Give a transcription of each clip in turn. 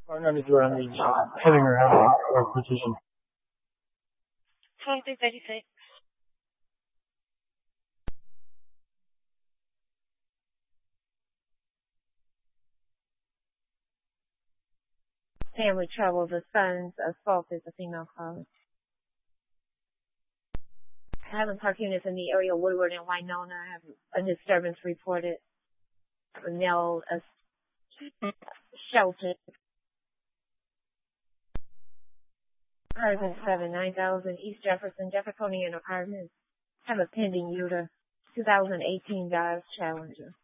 Partner is around the heading around our position. 2336. Family trouble. The son's assault is a female caller. Highland Park units in the area of Woodward and Winona have a disturbance reported. A male shelter. Apartment 79000 East Jefferson, Jeffersonian Apartments have a pending UTA 2018 Dodge Challenger.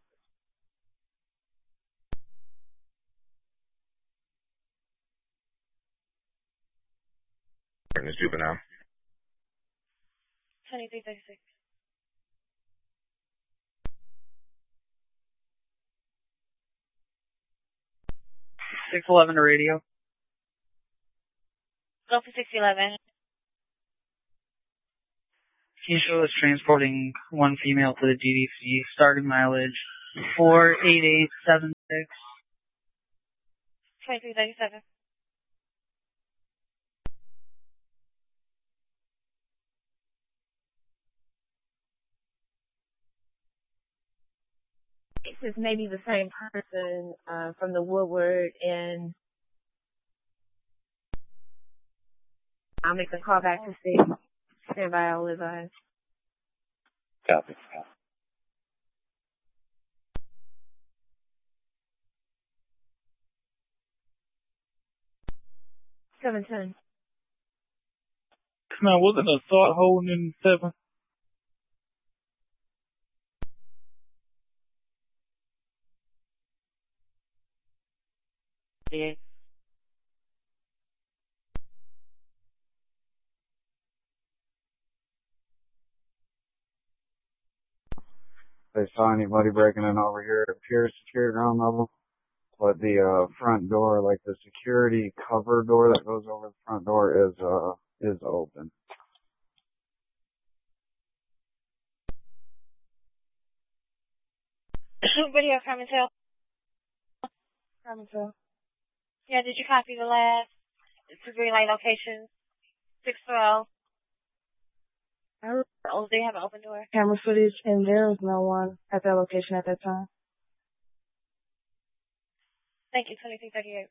This juvenile. 2336. 611 to radio. Go for 611. Keisha is transporting one female to the DDC, starting mileage 48876. 2337. This is maybe the same person from the Woodward, and I'll make the call back to see. Stand by, I'll advise. Copy. 710. Now, wasn't a thought holding in 7? Yeah. They saw anybody breaking in over here. It appears secure ground level, but the front door, like the security cover door that goes over the front door, is open. Video Carmentel. Yeah, did you copy the last? It's a green light location. 612. Oh, they have an open door. Camera footage, and there was no one at that location at that time. Thank you, 2338.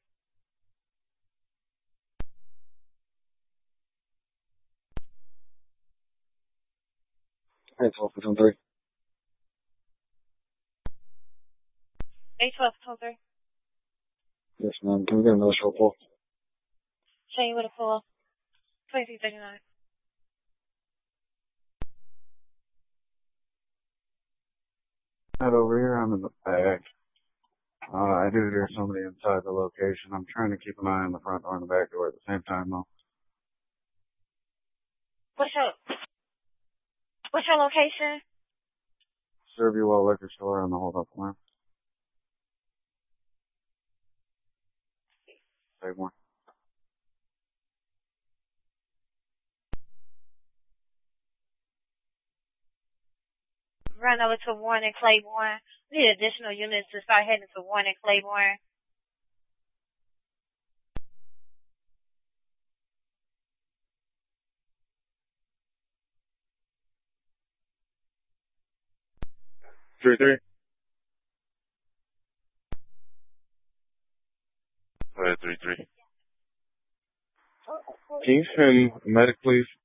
Hey, 12 812 Tozer. Yes, ma'am. Can we get another short pull? Show you with a pull. 2339. Not over here. I'm in the back. I do hear somebody inside the location. I'm trying to keep an eye on the front door and the back door at the same time, though. What's your location? Serviwell Liquor Store on the hold-up line. Say more. Run over to Warren and Claiborne. We need additional units to start heading to Warren and Claiborne. Three. 33. Can you send medic, please?